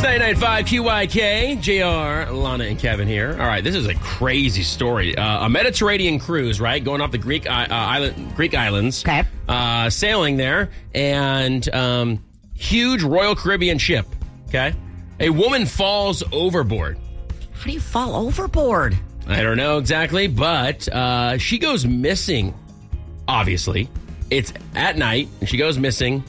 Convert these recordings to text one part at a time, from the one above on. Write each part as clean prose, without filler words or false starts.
99.5 QYK, JR, Lana, and Kevin here. All right, this is a crazy story. A Mediterranean cruise, right? Going off the Greek islands. Okay. Sailing there, and huge Royal Caribbean ship, okay? A woman falls overboard. How do you fall overboard? I don't know exactly, but she goes missing, obviously. It's at night, and she goes missing.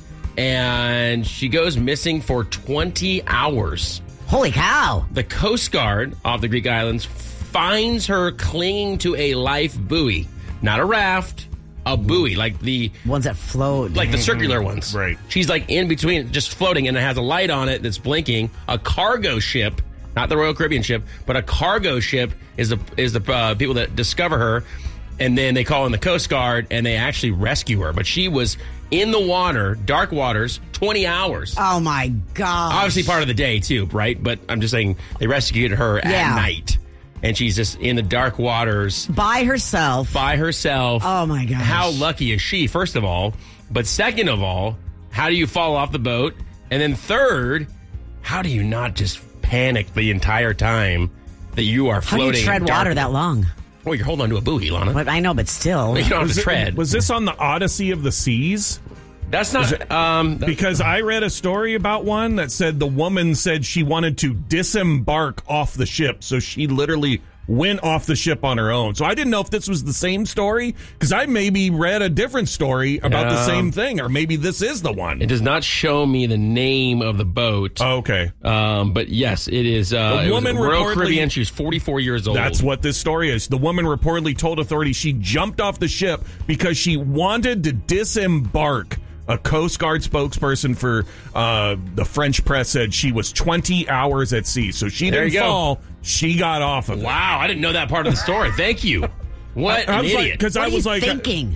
And she goes missing for 20 hours. Holy cow. The Coast Guard off the Greek islands finds her clinging to a life buoy. Not a raft, a buoy. Like the ones that float. Like the circular ones. Right. She's like in between, just floating, and it has a light on it that's blinking. A cargo ship, not the Royal Caribbean ship, but a cargo ship is the people that discover her. And then they call in the Coast Guard, and they actually rescue her. But she was in the water, dark waters, 20 hours. Oh, my God. Obviously part of the day, too, right? But I'm just saying they rescued her at night. And she's just in the dark waters. By herself. Oh, my gosh. How lucky is she, first of all? But second of all, how do you fall off the boat? And then third, how do you not just panic the entire time that you are floating? How do you tread water that long? Well, you're holding on to a buoy, Lana. But I know, but still. You don't have to tread. Was this on the Odyssey of the Seas? That's not... because I read a story about one that said the woman said she wanted to disembark off the ship. So she literally went off the ship on her own. So I didn't know if this was the same story, because I maybe read a different story about the same thing, or maybe this is the one. It does not show me the name of the boat. Oh, okay. But yes, it is. The woman Royal Caribbean. She was 44 years old. That's what this story is. The woman reportedly told authorities she jumped off the ship because she wanted to disembark. A Coast Guard spokesperson for the French press said she was 20 hours at sea. So she didn't fall. She got off of it. Wow, I didn't know that part of the story. Thank you. What an idiot. Because I was like, thinking?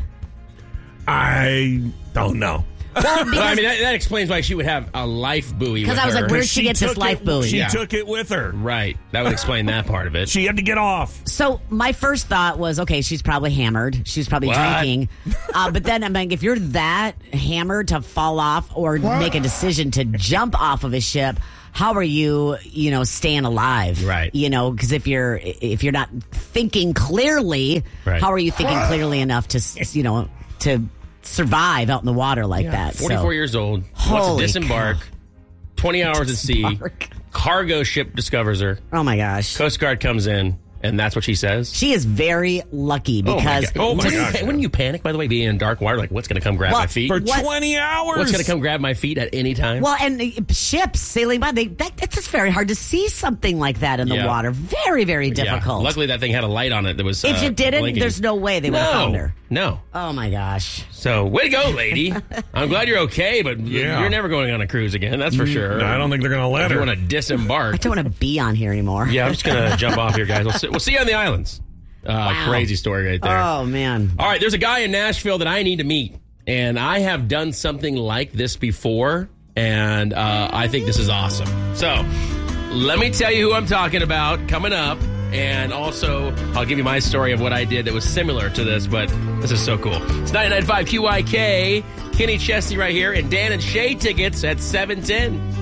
I don't know. Well, I mean, that explains why she would have a life buoy with her. Because I was like, where'd she get this life buoy? She took it with her. Right. That would explain that part of it. She had to get off. So my first thought was, okay, she's probably hammered. She's probably drinking. But then I'm like, if you're that hammered to fall off or make a decision to jump off of a ship, how are you, staying alive? Right. Because if you're not thinking clearly, how are you thinking clearly enough to survive out in the water like that? 44 years old. Wants to disembark. 20 hours at sea. Cargo ship discovers her. Oh, my gosh. Coast Guard comes in, and that's what she says. She is very lucky because... Oh, my gosh. Wouldn't you panic, by the way, being in dark water? Like, what's going to come grab my feet? For 20 hours? What's going to come grab my feet at any time? Well, and ships sailing by, it's just very hard to see something like that in the water. Very, very difficult. Yeah. Luckily, that thing had a light on it that was If you didn't, blinking. there's no way they would have found her. No. Oh, my gosh. So, way to go, lady. I'm glad you're okay, but you're never going on a cruise again, that's for sure. No, I don't think they're going to let her. You want to disembark. I don't want to be on here anymore. Yeah, I'm just going to jump off here, guys. We'll see you on the islands. Crazy story right there. Oh, man. All right, there's a guy in Nashville that I need to meet, and I have done something like this before, and I think this is awesome. So, let me tell you who I'm talking about coming up, and also I'll give you my story of what I did that was similar to this, but this is so cool. It's 99.5 QYK, Kenny Chesney right here, and Dan and Shay tickets at 7:10.